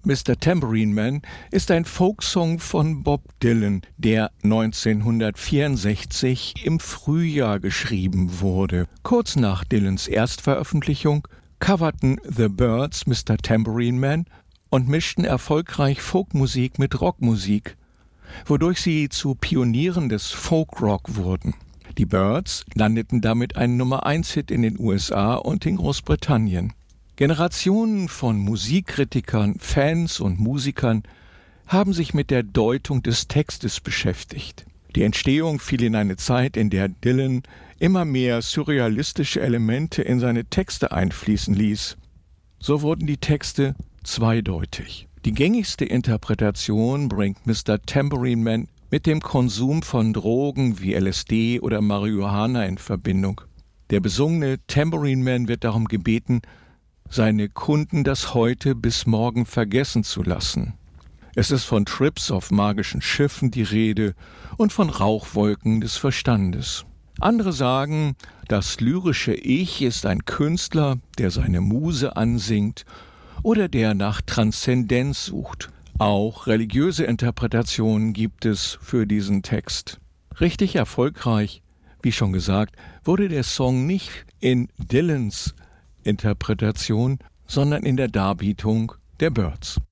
Mr. Tambourine Man ist ein Folksong von Bob Dylan, der 1964 im Frühjahr geschrieben wurde. Kurz nach Dylans Erstveröffentlichung coverten The Byrds Mr. Tambourine Man und mischten erfolgreich Folkmusik mit Rockmusik, wodurch sie zu Pionieren des Folkrock wurden. Die Byrds landeten damit einen Nummer-1-Hit in den USA und in Großbritannien. Generationen von Musikkritikern, Fans und Musikern haben sich mit der Deutung des Textes beschäftigt. Die Entstehung fiel in eine Zeit, in der Dylan immer mehr surrealistische Elemente in seine Texte einfließen ließ. So wurden die Texte zweideutig. Die gängigste Interpretation bringt Mr. Tambourine Man mit dem Konsum von Drogen wie LSD oder Marihuana in Verbindung. Der besungene Tambourine Man wird darum gebeten, seine Kunden das heute bis morgen vergessen zu lassen. Es ist von Trips auf magischen Schiffen die Rede und von Rauchwolken des Verstandes. Andere sagen, das lyrische Ich ist ein Künstler, der seine Muse ansingt oder der nach Transzendenz sucht. Auch religiöse Interpretationen gibt es für diesen Text. Richtig erfolgreich, wie schon gesagt, wurde der Song nicht in Dylans Interpretation, sondern in der Darbietung der Byrds.